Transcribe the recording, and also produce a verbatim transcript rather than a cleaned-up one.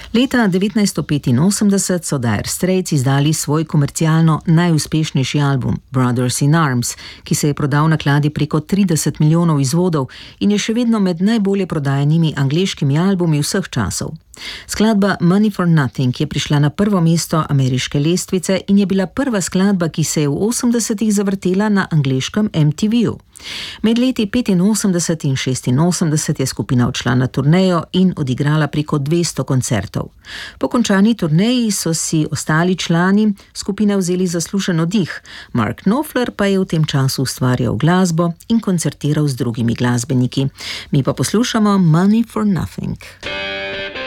Leta devetnajststo petinosemdeset so Dire Straits izdali svoj komercialno najuspešnejši album Brothers in Arms, ki se je prodal nakladi preko trideset milijonov izvodov in je še vedno med najbolje prodajanimi angleškimi albumi vseh časov. Skladba Money for Nothing je prišla na prvo mesto ameriške lestvice in je bila prva skladba, ki se je v osemdesetih zavrtela na angleškem M T V-ju. Med leti petinosemdeset in šestinosemdeset je skupina odšla na turnejo in odigrala preko dvesto koncertov. Po končani turneji so si ostali člani skupine vzeli zaslužen oddih. Mark Knopfler pa je v tem času ustvarjal glasbo in koncertiral z drugimi glasbeniki. Mi pa poslušamo Money for Nothing.